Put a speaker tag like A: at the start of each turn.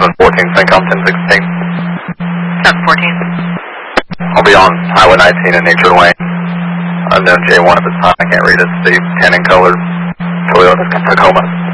A: 714, Syncom 1016.
B: 714.
A: I'll be on Highway 19 in Nature Lane. Unknown J1 at this time. I can't read it. Steve, tan and colored. Toyota Tacoma.